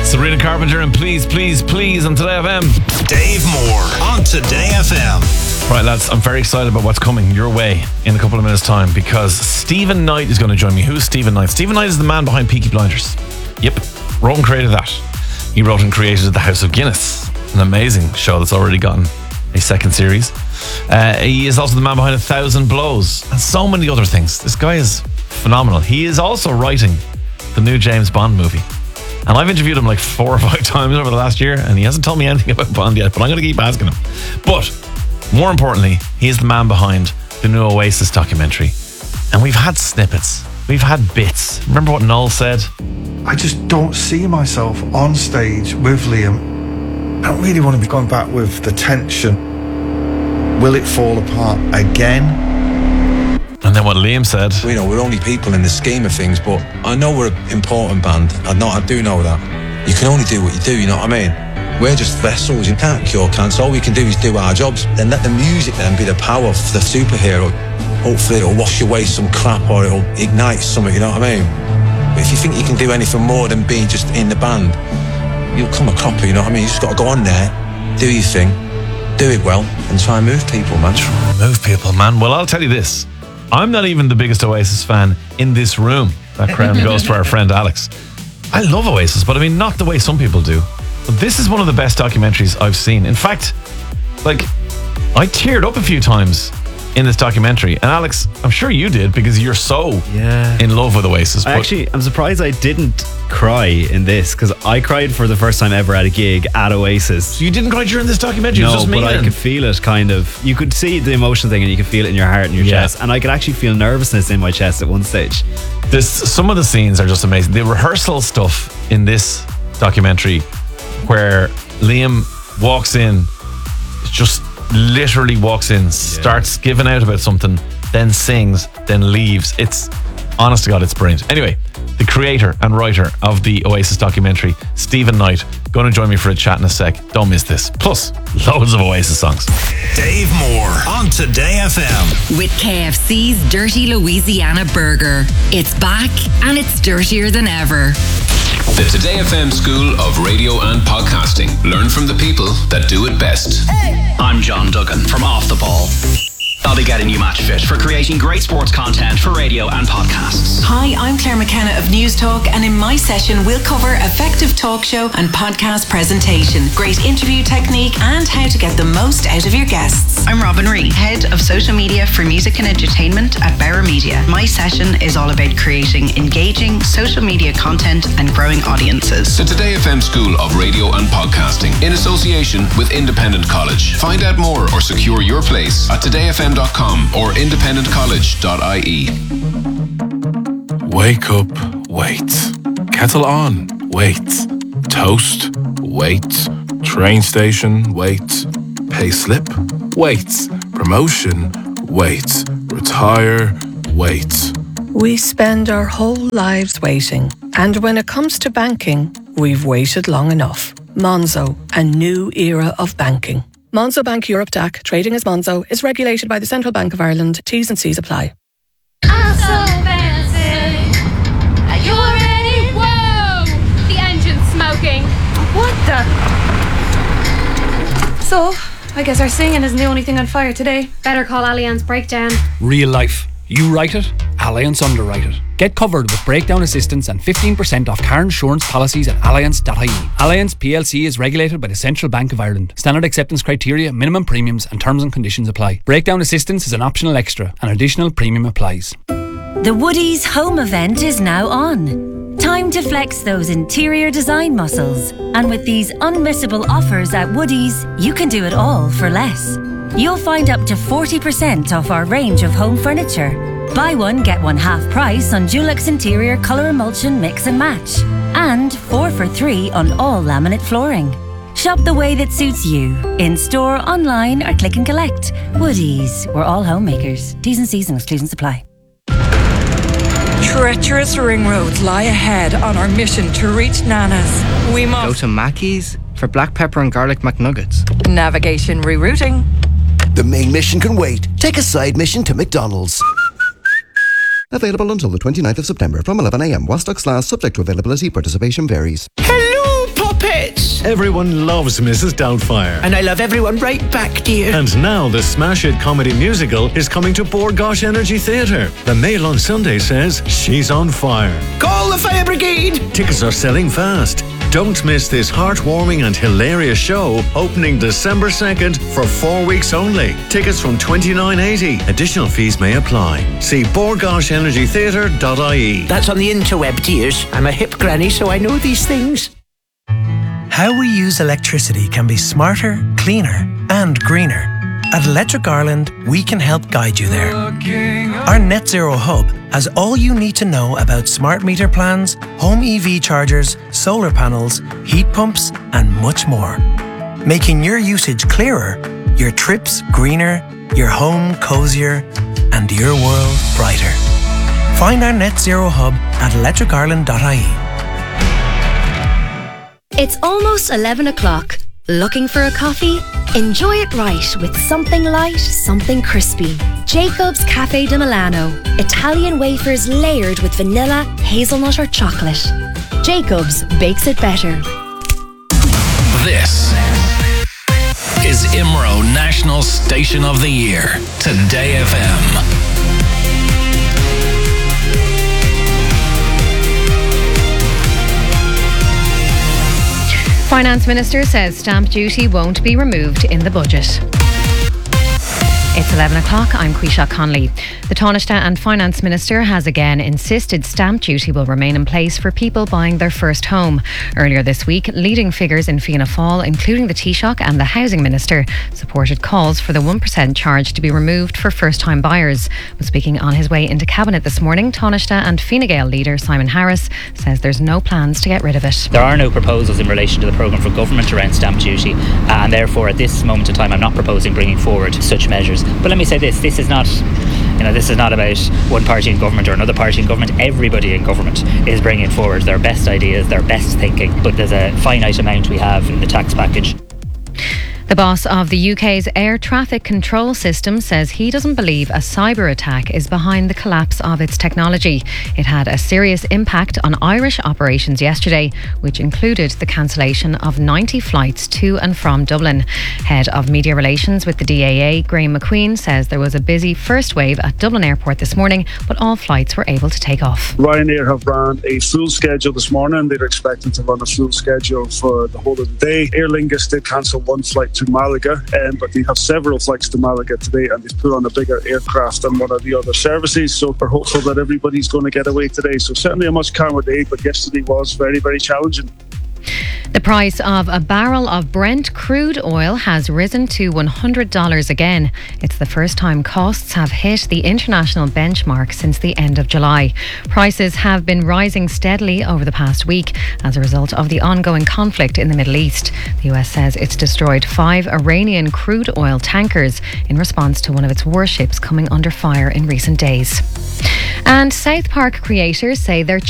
Sabrina Carpenter and Please, Please, Please on Today FM. Dave Moore on Today FM. Right, lads, I'm very excited about what's coming your way in a couple of minutes' time because Stephen Knight is going to join me. Who's Stephen Knight? Stephen Knight is the man behind Peaky Blinders. Yep, wrote and created that. He wrote and created The House of Guinness, an amazing show that's already gotten a second series. He is also the man behind 1,000 Blows and so many other things. This guy is phenomenal. He is also writing the new James Bond movie. And I've interviewed him like 4 or 5 times over the last year and he hasn't told me anything about Bond yet, but I'm going to keep asking him. But more importantly, he's the man behind the new Oasis documentary. And we've had snippets. We've had bits. Remember what Noel said? I just don't see myself on stage with Liam. I don't really want to be going back with the tension. Will it fall apart again? And then what Liam said. You know, we're only people in the scheme of things, but I know we're an important band. I do know that. You can only do what you do, you know what I mean? We're just vessels. You can't cure cancer. All we can do is do our jobs. Then let the music then be the power of the superhero. Hopefully it'll wash away some crap or it'll ignite something, you know what I mean? But if you think you can do anything more than being just in the band, you'll come a cropper, you know what I mean? You just got to go on there, do your thing, do it well, and try and move people, man. Move people, man. Well, I'll tell you this. I'm not even the biggest Oasis fan in this room. That crown goes to our friend Alex. I love Oasis, but I mean, not the way some people do. But this is one of the best documentaries I've seen. In fact, like, I teared up a few times in this documentary. And Alex, I'm sure you did because you're so in love with Oasis. I'm surprised I didn't cry in this because I cried for the first time ever at a gig at Oasis. So you didn't cry during this documentary? No, it was just but I could feel it kind of. You could see the emotion thing and you could feel it in your heart and your chest. And I could actually feel nervousness in my chest at one stage. Some of the scenes are just amazing. The rehearsal stuff in this documentary where Liam walks in, just literally walks in, starts giving out about something, then sings, then leaves. It's, honest to God, it's brilliant. Anyway, the creator and writer of the Oasis documentary, Stephen Knight, going to join me for a chat in a sec. Don't miss this. Plus, loads of Oasis songs. Dave Moore on Today FM. With KFC's Dirty Louisiana Burger. It's back and it's dirtier than ever. The Today FM School of Radio and Podcasting. Learn from the people that do it best. I'm John Duggan from Off the Ball. I'll be getting you match fit for creating great sports content for radio and podcasts. Hi, I'm Claire McKenna of News Talk, and in my session we'll cover effective talk show and podcast presentation, great interview technique, and how to get the most out of your guests. I'm Robin Ree, Head of Social Media for Music and Entertainment at Bauer Media. My session is all about creating engaging social media content and growing audiences. The Today FM School of Radio and Podcasting in association with Independent College. Find out more or secure your place at todayfm.com or independentcollege.ie. Wake up, wait. Kettle on, wait. Toast, wait. Train station, wait. Pay slip, wait. Promotion, wait. Retire, wait. We spend our whole lives waiting, and when it comes to banking, we've waited long enough. Monzo, a new era of banking. Monzo Bank Europe DAC, trading as Monzo, is regulated by the Central Bank of Ireland. T's and C's apply. I'm so fancy. Are you ready? Whoa! The engine's smoking. What the? So, I guess our singing isn't the only thing on fire today. Better call Allianz Breakdown. Real life. You write it, Allianz underwrite it. Get covered with breakdown assistance and 15% off car insurance policies at allianz.ie. Allianz PLC is regulated by the Central Bank of Ireland. Standard acceptance criteria, minimum premiums and terms and conditions apply. Breakdown assistance is an optional extra. An additional premium applies. The Woodies home event is now on. Time to flex those interior design muscles. And with these unmissable offers at Woodies, you can do it all for less. You'll find up to 40% off our range of home furniture. Buy one, get one half price on Dulux Interior Colour Emulsion Mix and Match. And 4 for 3 on all laminate flooring. Shop the way that suits you. In store, online or click and collect. Woodies, we're all homemakers. T's and C's and exclusions apply. Treacherous ring roads lie ahead on our mission to reach Nana's. We must go to Mackey's for black pepper and garlic McNuggets. Navigation rerouting. The main mission can wait. Take a side mission to McDonald's. Available until the 29th of September from 11 a.m. while stocks last, subject to availability. Participation varies. Hello, Yes. Everyone loves Mrs. Doubtfire. And I love everyone right back, dear. And now the Smash It comedy musical is coming to Bord Gáis Energy Theatre. The Mail on Sunday says she's on fire. Call the fire brigade! Tickets are selling fast. Don't miss this heartwarming and hilarious show opening December 2nd for 4 weeks only. Tickets from $29.80. Additional fees may apply. See bordgaishenergytheatre.ie. That's on the interweb, dears. I'm a hip granny, so I know these things. How we use electricity can be smarter, cleaner, and greener. At Electric Ireland, we can help guide you there. Our Net Zero Hub has all you need to know about smart meter plans, home EV chargers, solar panels, heat pumps, and much more. Making your usage clearer, your trips greener, your home cozier, and your world brighter. Find our Net Zero Hub at electricireland.ie. It's almost 11 o'clock. Looking for a coffee? Enjoy it right with something light, something crispy. Jacob's Cafe di Milano. Italian wafers layered with vanilla, hazelnut or chocolate. Jacob's bakes it better. This is IMRO National Station of the Year. Today FM. Finance Minister says stamp duty won't be removed in the budget. It's 11 o'clock. I'm Quisha Conley. The Taoiseach and Finance Minister has again insisted stamp duty will remain in place for people buying their first home. Earlier this week, leading figures in Fianna Fáil, including the Taoiseach and the Housing Minister, supported calls for the 1% charge to be removed for first-time buyers. But speaking on his way into Cabinet this morning, Taoiseach and Fine Gael leader Simon Harris says there's no plans to get rid of it. There are no proposals in relation to the programme for government around stamp duty, and therefore at this moment in time I'm not proposing bringing forward such measures. But let me say this is not about one party in government or another party in government. Everybody in government is bringing forward their best ideas, their best thinking, but there's a finite amount we have in the tax package. The boss of the UK's air traffic control system says he doesn't believe a cyber attack is behind the collapse of its technology. It had a serious impact on Irish operations yesterday, which included the cancellation of 90 flights to and from Dublin. Head of Media Relations with the DAA, Graham McQueen, says there was a busy first wave at Dublin Airport this morning, but all flights were able to take off. Ryanair have ran a full schedule this morning. They're expecting to run a full schedule for the whole of the day. Aer Lingus did cancel one flight to Malaga, but they have several flights to Malaga today, and they've put on a bigger aircraft than one of the other services, so we're hopeful that everybody's going to get away today. So certainly a much calmer day, but yesterday was very, very challenging. The price of a barrel of Brent crude oil has risen to $100 again. It's the first time costs have hit the international benchmark since the end of July. Prices have been rising steadily over the past week as a result of the ongoing conflict in the Middle East. The US says it's destroyed 5 Iranian crude oil tankers in response to one of its warships coming under fire in recent days. And South Park creators say they're